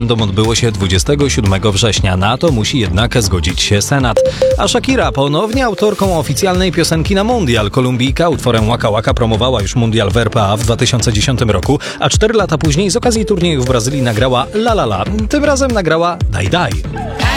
referendum odbyło się 27 września. Na to musi jednak zgodzić się Senat. A Shakira ponownie autorką oficjalnej piosenki na mundial. Kolumbijka utworem Waka Waka promowała już mundial w RPA w 2010 roku, a 4 lata później z okazji turnieju w Brazylii nagrała La La La. Tym razem nagrała Daj Daj.